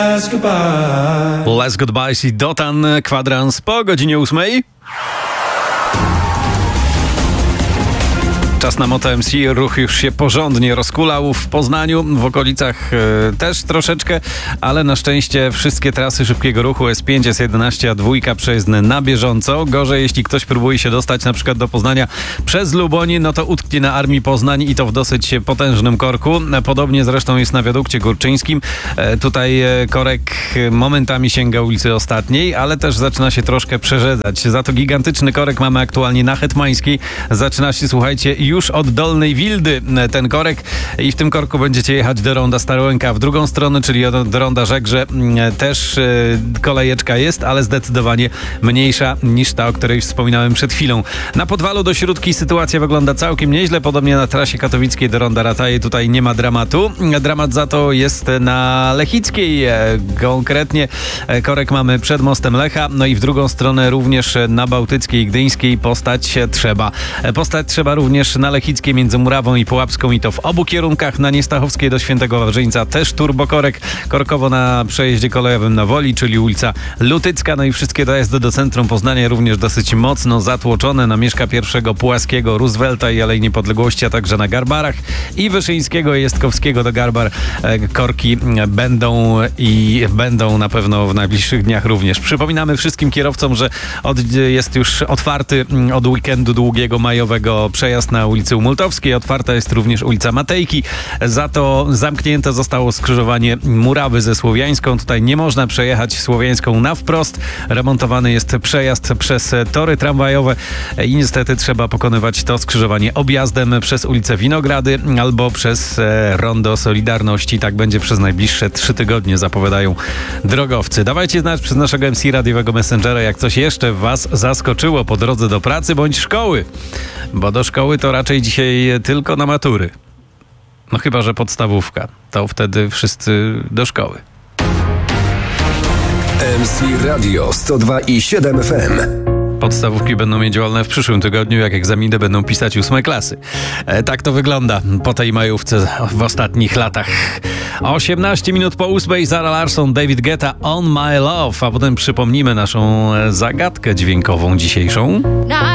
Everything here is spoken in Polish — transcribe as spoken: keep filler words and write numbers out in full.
Let's Goodbye i Dotan, kwadrans po godzinie ósmej. Czas na Moto M C. Ruch już się porządnie rozkulał w Poznaniu, w okolicach e, też troszeczkę, ale na szczęście wszystkie trasy szybkiego ruchu S pięć, S jedenaście, A dwa przejezdne na bieżąco. Gorzej, jeśli ktoś próbuje się dostać na przykład do Poznania przez Luboń, no to utknie na Armii Poznań i to w dosyć potężnym korku. Podobnie zresztą jest na wiadukcie górczyńskim. E, tutaj e, korek momentami sięga ulicy Ostatniej, ale też zaczyna się troszkę przerzedzać. Za to gigantyczny korek mamy aktualnie na Hetmańskiej. Zaczyna się, słuchajcie, już od Dolnej Wildy ten korek i w tym korku będziecie jechać do ronda Starołęka w drugą stronę, czyli do ronda Żegrze. Też kolejeczka jest, ale zdecydowanie mniejsza niż ta, o której wspominałem przed chwilą. Na Podwalu do Śródki sytuacja wygląda całkiem nieźle, podobnie na trasie katowickiej do ronda Rataje. Tutaj nie ma dramatu. Dramat za to jest na Lechickiej. Konkretnie korek mamy przed mostem Lecha, no i w drugą stronę również na Bałtyckiej i Gdyńskiej postać trzeba. Postać trzeba również na Lechickiej między Murawą i Pułapską i to w obu kierunkach. Na Niestachowskiej do Świętego Wawrzyńca też turbokorek. Korkowo na przejeździe kolejowym na Woli, czyli ulica Lutycka. No i wszystkie dojazdy do centrum Poznania również dosyć mocno zatłoczone. Na Mieszka I, Pułaskiego, Roosevelta i Alei Niepodległości, a także na Garbarach i Wyszyńskiego i Jestkowskiego do Garbar. Korki będą i będą na pewno w najbliższych dniach również. Przypominamy wszystkim kierowcom, że od, jest już otwarty od weekendu długiego majowego przejazd na ulicy Umultowskiej. Otwarta jest również ulica Matejki. Za to zamknięte zostało skrzyżowanie Murawy ze Słowiańską. Tutaj nie można przejechać Słowiańską na wprost. Remontowany jest przejazd przez tory tramwajowe i niestety trzeba pokonywać to skrzyżowanie objazdem przez ulicę Winogrady albo przez rondo Solidarności. Tak będzie przez najbliższe trzy tygodnie, zapowiadają drogowcy. Dawajcie znać przez naszego M C radiowego Messengera, jak coś jeszcze was zaskoczyło po drodze do pracy bądź szkoły. Bo do szkoły to raczej dzisiaj tylko na matury. No chyba że podstawówka. To wtedy wszyscy do szkoły. M C Radio sto dwa i siedem F M. Podstawówki będą mieć wolne w przyszłym tygodniu, jak egzaminy będą pisać ósme klasy. E, tak to wygląda po tej majówce w ostatnich latach. osiemnaście minut po ósmej, Zara Larsson, David Guetta, On My Love, a potem przypomnimy naszą zagadkę dźwiękową dzisiejszą.